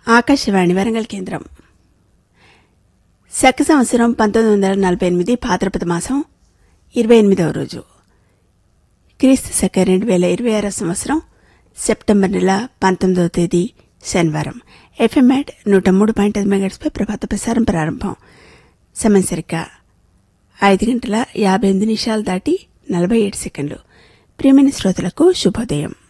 ఆకాశవాణి వరంగల్ కేంద్రం. శక సంవత్సరం 1948 భాద్రపద మాసం 28వ రోజు, క్రీస్తు శక 2026 సంవత్సరం సెప్టెంబర్ నెల 19వ తేదీ శనివారం. ఎఫ్ఎం మ్యాట్ 103.5 మెగాహెర్ట్జ్ పై ప్రభాత ప్రసారం ప్రారంభం. సమయం సరిగ్గా 5:58 దాటి 47 సెకండ్లు. ప్రియమైన శ్రోతలకు శుభోదయం.